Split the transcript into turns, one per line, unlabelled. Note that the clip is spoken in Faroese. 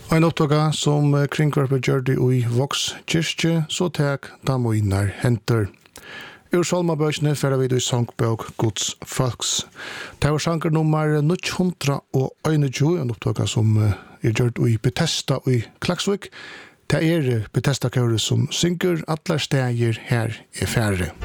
En opptaka som kringvarpet gjør det i Vox kyrkje, så tek damoinar henter. Ur salmabøkene færa vi i sangbøk Guds folks. Det var sanger nummer 921, en opptaka som gjør det i Bethesda i Klaksvik. Det Bethesda-køret som synger atler steger her færre.